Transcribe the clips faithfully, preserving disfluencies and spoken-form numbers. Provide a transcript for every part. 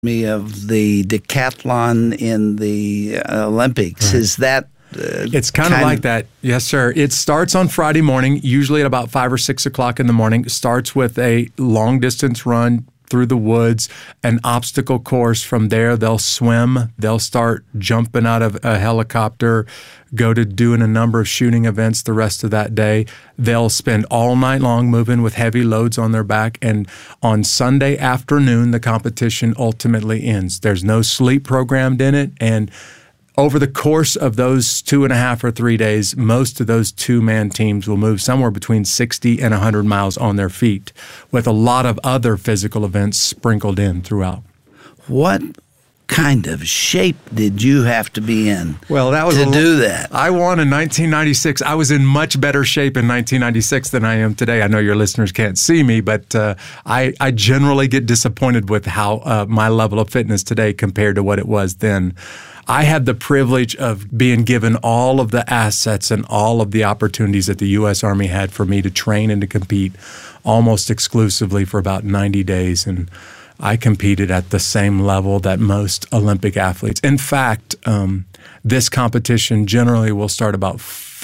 Me of the decathlon in the uh, Olympics. Right. Is that uh, It's kind, kind of like that. Yes, sir. It starts on Friday morning, usually at about five or six o'clock in the morning. It starts with a long distance run through the woods, an obstacle course. From there, they'll swim. They'll start jumping out of a helicopter, go to doing a number of shooting events the rest of that day. They'll spend all night long moving with heavy loads on their back. And on Sunday afternoon, the competition ultimately ends. There's no sleep programmed in it. And over the course of those two and a half or three days, most of those two-man teams will move somewhere between sixty and one hundred miles on their feet, with a lot of other physical events sprinkled in throughout. What kind of shape did you have to be in well, that was to a, do that? I won in nineteen ninety-six. I was in much better shape in nineteen ninety-six than I am today. I know your listeners can't see me, but uh, I, I generally get disappointed with how uh, my level of fitness today compared to what it was then. I had the privilege of being given all of the assets and all of the opportunities that the U S Army had for me to train and to compete almost exclusively for about ninety days. And I competed at the same level that most Olympic athletes. In fact, um, this competition generally will start about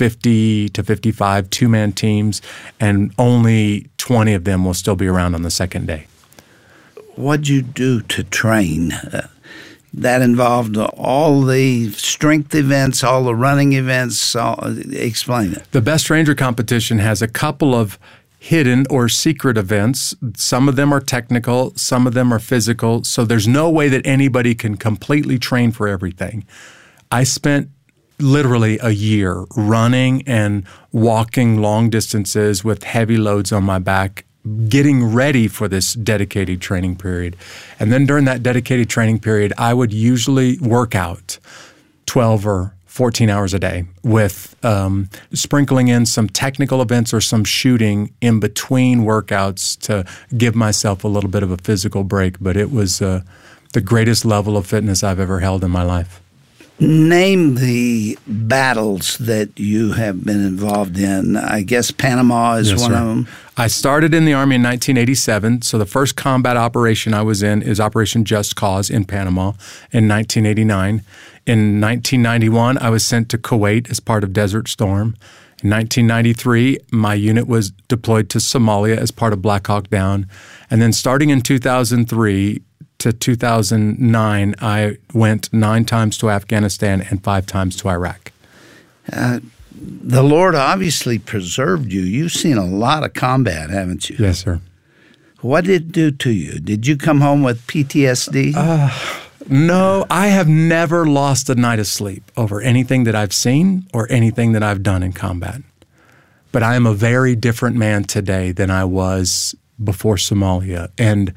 fifty to fifty-five two-man teams, and only twenty of them will still be around on the second day. What'd you do to train? Uh, that involved all the strength events, all the running events. All, explain it. The Best Ranger competition has a couple of hidden or secret events. Some of them are technical, some of them are physical, so there's no way that anybody can completely train for everything. I spent literally a year running and walking long distances with heavy loads on my back, getting ready for this dedicated training period. And then during that dedicated training period, I would usually work out twelve or fourteen hours a day, with um, sprinkling in some technical events or some shooting in between workouts to give myself a little bit of a physical break. But it was uh, the greatest level of fitness I've ever held in my life. Name the battles that you have been involved in. I guess Panama is Yes, one sir. of them. I started in the Army in nineteen eighty-seven, so the first combat operation I was in is Operation Just Cause in Panama in nineteen eighty-nine. In nineteen ninety-one, I was sent to Kuwait as part of Desert Storm. In nineteen ninety-three, my unit was deployed to Somalia as part of Black Hawk Down. And then starting in two thousand three to two thousand nine, I went nine times to Afghanistan and five times to Iraq. Uh, the Lord obviously preserved you. You've seen a lot of combat, haven't you? Yes, sir. What did it do to you? Did you come home with P T S D? Uh, no, I have never lost a night of sleep over anything that I've seen or anything that I've done in combat. But I am a very different man today than I was before Somalia. And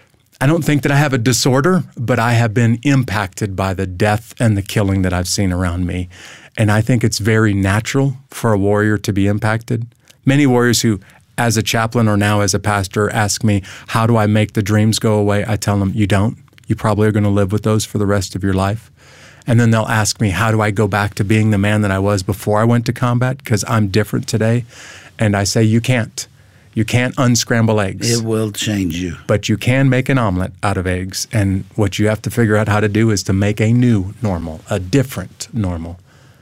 I don't think that I have a disorder, but I have been impacted by the death and the killing that I've seen around me. And I think it's very natural for a warrior to be impacted. Many warriors who, as a chaplain or now as a pastor, ask me, how do I make the dreams go away? I tell them, you don't. You probably are going to live with those for the rest of your life. And then they'll ask me, how do I go back to being the man that I was before I went to combat? Because I'm different today. And I say, you can't. You can't unscramble eggs. It will change you. But you can make an omelet out of eggs. And what you have to figure out how to do is to make a new normal, a different normal.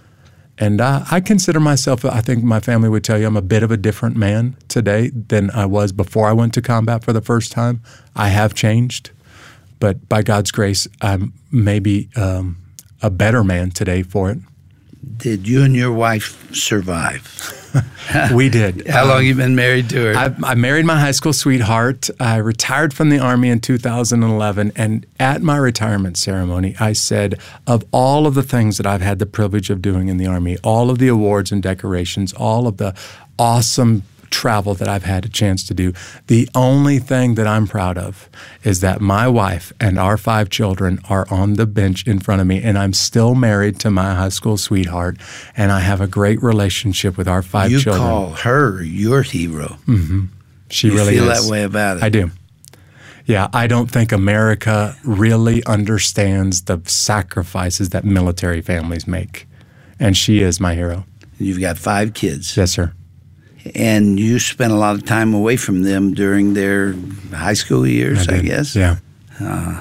And uh, I consider myself, I think my family would tell you, I'm a bit of a different man today than I was before I went to combat for the first time. I have changed. But by God's grace, I'm maybe um, a better man today for it. Did you and your wife survive? We did. How long um, you been married to her? I, I married my high school sweetheart. I retired from the Army in two thousand eleven, and at my retirement ceremony, I said, of all of the things that I've had the privilege of doing in the Army, all of the awards and decorations, all of the awesome travel that I've had a chance to do, the only thing that I'm proud of is that my wife and our five children are on the bench in front of me, and I'm still married to my high school sweetheart, and I have a great relationship with our five you children. You call her your hero. Mm-hmm. She you really feel is. that way about it. I do. Yeah, I don't think America really understands the sacrifices that military families make, and she is my hero. You've got five kids. Yes, sir. And you spent a lot of time away from them during their high school years, I, I guess? Yeah. Uh,